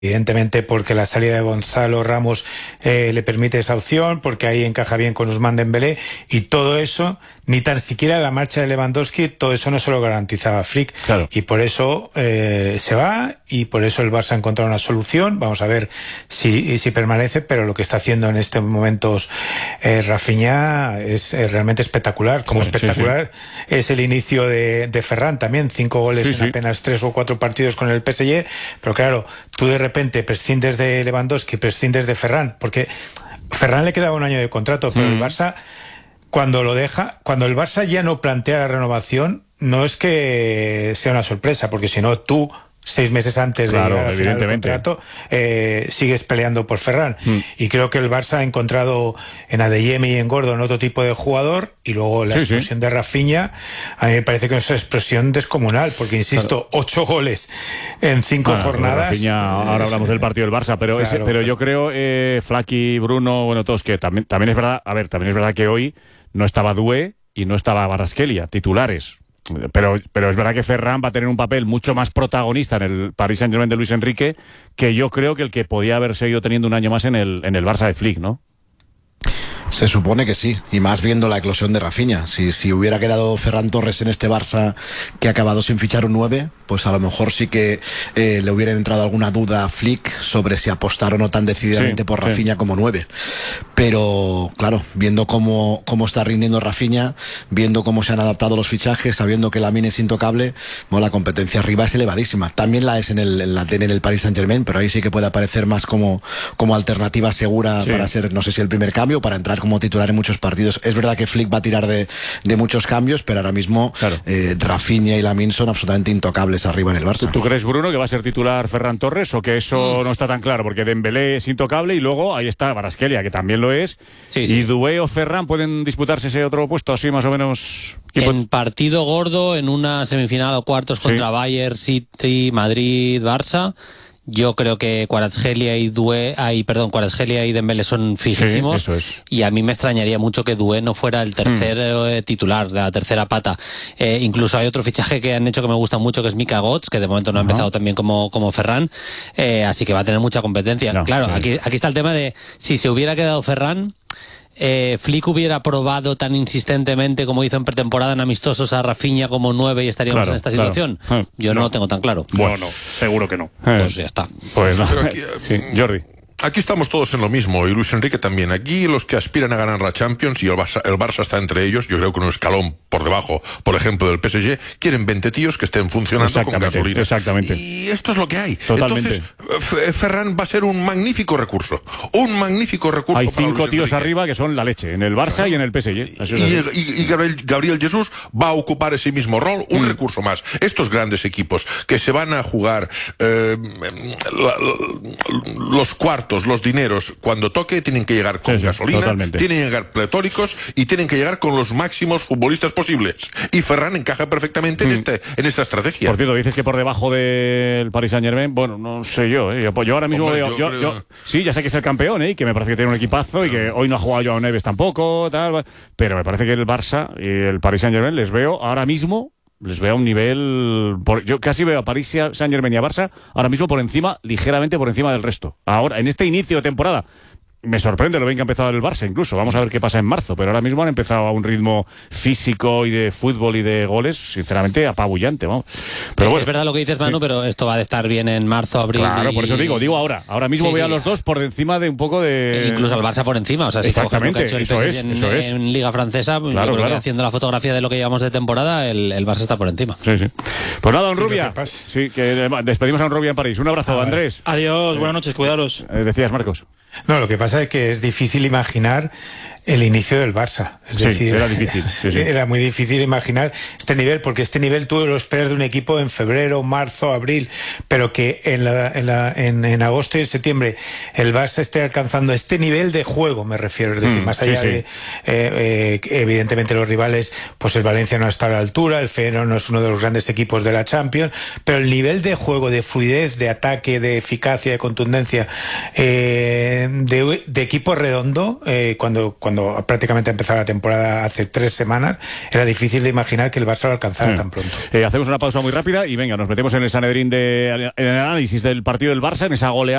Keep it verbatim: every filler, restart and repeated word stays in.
Evidentemente porque la salida de Gonzalo Ramos eh, le permite esa opción, porque ahí encaja bien con Ousmane Dembélé, y todo eso, ni tan siquiera la marcha de Lewandowski, todo eso no se lo garantizaba Flick. Claro. Y por eso eh, se va, y por eso el Barça ha encontrado una solución. Vamos a ver si, si permanece, pero lo que está haciendo en estos momentos eh, Rafinha es eh, realmente espectacular. Como sí, espectacular sí, sí. es el inicio de, de Ferran también, cinco goles sí, en sí. apenas tres o cuatro partidos con el P S G, pero claro, tú de repente De repente prescindes de Lewandowski, prescindes de Ferran, porque Ferran le quedaba un año de contrato, pero mm. el Barça, cuando lo deja, cuando el Barça ya no plantea la renovación, no es que sea una sorpresa, porque si no, tú seis meses antes de claro, llegar al final del contrato eh, sigues peleando por Ferran, mm. y creo que el Barça ha encontrado en Adeyemi y en Gordon otro tipo de jugador, y luego la sí, explosión sí. de Rafinha a mí me parece que es una explosión descomunal, porque insisto, claro. ocho goles en cinco bueno, jornadas. Rafinha, eh, ahora hablamos del partido del Barça, pero, claro, ese, pero yo creo eh, Flaky, Bruno, bueno, todos que también, también es verdad, a ver, también es verdad que hoy no estaba Doué y no estaba Kvaratskhelia, titulares. Pero, pero es verdad que Ferran va a tener un papel mucho más protagonista en el Paris Saint-Germain de Luis Enrique, que yo creo que el que podía haber seguido teniendo un año más en el, en el Barça de Flick, ¿no? Se supone que sí, y más viendo la eclosión de Rafinha. Si, si hubiera quedado Ferran Torres en este Barça que ha acabado sin fichar un nueve, pues a lo mejor sí que eh, le hubiera entrado alguna duda a Flick sobre si apostar o no tan decididamente sí, por Rafinha sí. como nueve. Pero claro, viendo cómo, cómo está rindiendo Rafinha, viendo cómo se han adaptado los fichajes, sabiendo que Lamine es intocable, bueno, la competencia arriba es elevadísima. También la es en el, en la, en el Paris Saint-Germain, pero ahí sí que puede aparecer más como, como alternativa segura sí. para ser, no sé si el primer cambio o para entrar como titular en muchos partidos. Es verdad que Flick va a tirar de, de muchos cambios, pero ahora mismo claro. eh, Rafinha y Lamine son absolutamente intocables arriba en el Barça. ¿Tú, ¿Tú crees, Bruno, que va a ser titular Ferran Torres o que eso mm. no está tan claro? Porque Dembélé es intocable y luego ahí está Kvaratskhelia, que también lo es. Sí, sí. ¿Y Doué o Ferran pueden disputarse ese otro puesto así más o menos? En partido gordo, en una semifinal o cuartos contra sí. Bayern, City, Madrid, Barça, yo creo que Kvaratskhelia y Doué, ay, perdón, Kvaratskhelia y Dembélé son fijísimos. Sí, eso es. Y a mí me extrañaría mucho que Doué no fuera el tercer mm. eh, titular, la tercera pata. Eh, incluso hay otro fichaje que han hecho que me gusta mucho, que es Mika Götze, que de momento no ha empezado uh-huh. tan bien como, como Ferran. Eh, así que va a tener mucha competencia. No, claro, sí. aquí, aquí está el tema de si se hubiera quedado Ferran, Eh, Flick hubiera probado tan insistentemente como hizo en pretemporada en amistosos a Rafinha como nueve y estaríamos claro, en esta situación. Claro. Yo no. no lo tengo tan claro. Bueno, no, seguro que no. Pues ya está. Pues no. Aquí, sí, Jordi. Aquí estamos todos en lo mismo, y Luis Enrique también. Aquí los que aspiran a ganar la Champions, y el Barça, el Barça está entre ellos, yo creo que un escalón por debajo, por ejemplo, del P S G, quieren veinte tíos que estén funcionando con gasolina. Exactamente. Y esto es lo que hay. Totalmente. Entonces, Ferran va a ser un magnífico recurso. Un magnífico recurso. Hay para cinco Luis tíos Enrique. arriba que son la leche, en el Barça claro. y en el P S G. Eso y, es y, y Gabriel, Gabriel Jesús va a ocupar ese mismo rol, un mm. recurso más. Estos grandes equipos que se van a jugar eh, la, la, los cuartos, los dineros, cuando toque, tienen que llegar con sí, sí, gasolina, totalmente. Tienen que llegar pletóricos y tienen que llegar con los máximos futbolistas posibles. Y Ferran encaja perfectamente mm. en, este, en esta estrategia. Por cierto, dices que por debajo del Paris Saint-Germain, bueno, no sé yo, ¿eh? yo, yo ahora mismo Hombre, veo, yo, yo, yo, sí, ya sé que es el campeón, ¿eh? que me parece que tiene un equipazo y que hoy no ha jugado Joao Neves tampoco, tal, pero me parece que el Barça y el Paris Saint-Germain les veo ahora mismo. Les veo a un nivel... Por, yo casi veo a París Saint-Germain y a Barça ahora mismo por encima, ligeramente por encima del resto. Ahora, en este inicio de temporada, me sorprende lo bien que ha empezado el Barça incluso. Vamos a ver qué pasa en marzo, pero ahora mismo han empezado a un ritmo físico y de fútbol y de goles, sinceramente, apabullante, vamos. Pero eh, bueno, es verdad lo que dices, Manu, sí. pero esto va a estar bien en marzo, abril. Claro, y... por eso digo, digo ahora. Ahora mismo sí, veo sí. a los dos por encima de un poco de... Incluso al Barça por encima. O sea, si exactamente, lo que ha hecho el eso, es, en, eso es. En Liga Francesa, claro, yo creo claro. que haciendo la fotografía de lo que llevamos de temporada, el, el Barça está por encima. Sí, sí. Pues nada, don Rubia. Sí, que despedimos a don Rubia en París. Un abrazo, ah, Andrés. Adiós, buenas noches, cuidaros. Eh, decías, Marcos. No, lo que pasa es que es difícil imaginar el inicio del Barça. Es sí, decir, era difícil. Sí, sí. Era muy difícil imaginar este nivel, porque este nivel tú lo esperas de un equipo en febrero, marzo, abril, pero que en, la, en, la, en, en agosto y en septiembre el Barça esté alcanzando este nivel de juego, me refiero. Es decir, mm, más allá sí, sí. de, eh, eh, evidentemente los rivales, pues el Valencia no está a la altura, el Feyenoord no es uno de los grandes equipos de la Champions, pero el nivel de juego, de fluidez, de ataque, de eficacia, de contundencia, eh, de, de, de equipo redondo, eh, cuando, cuando prácticamente empezaba la temporada hace tres semanas, era difícil de imaginar que el Barça lo alcanzara sí. tan pronto. Eh, hacemos una pausa muy rápida y venga, nos metemos en el Sanedrín de en el análisis del partido del Barça, en esa goleada